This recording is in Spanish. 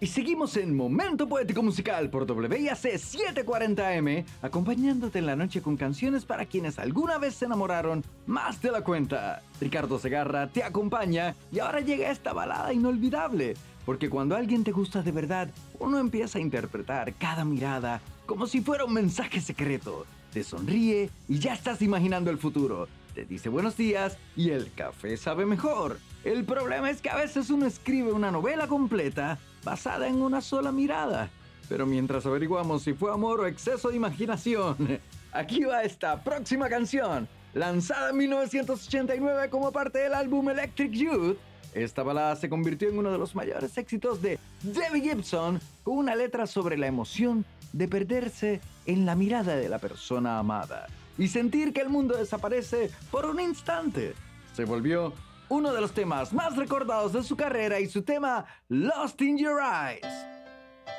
Y seguimos en Momento Poético Musical por WIAC 740M, acompañándote en la noche con canciones para quienes alguna vez se enamoraron más de la cuenta. Ricardo Segarra te acompaña y ahora llega esta balada inolvidable, porque cuando alguien te gusta de verdad, uno empieza a interpretar cada mirada como si fuera un mensaje secreto. Te sonríe y ya estás imaginando el futuro. Te dice buenos días y el café sabe mejor. El problema es que a veces uno escribe una novela completa basada en una sola mirada. Pero mientras averiguamos si fue amor o exceso de imaginación, aquí va esta próxima canción, lanzada en 1989 como parte del álbum Electric Youth. Esta balada se convirtió en uno de los mayores éxitos de Debbie Gibson, con una letra sobre la emoción de perderse en la mirada de la persona amada y sentir que el mundo desaparece por un instante. Se volvió uno de los temas más recordados de su carrera y su tema Lost in Your Eyes.